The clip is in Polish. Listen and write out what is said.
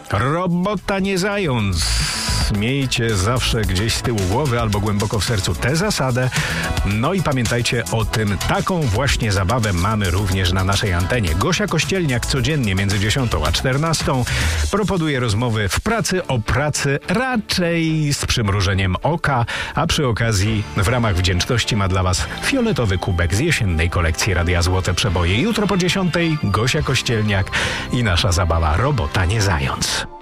Robota nie zając. Miejcie zawsze gdzieś z tyłu głowy albo głęboko w sercu tę zasadę. No i pamiętajcie o tym, taką właśnie zabawę mamy również na naszej antenie. Gosia Kościelniak codziennie między 10 a 14 proponuje rozmowy w pracy o pracy, raczej z przymrużeniem oka, a przy okazji w ramach wdzięczności ma dla Was fioletowy kubek z jesiennej kolekcji Radia Złote Przeboje. Jutro po 10 Gosia Kościelniak i nasza zabawa Robota nie zając.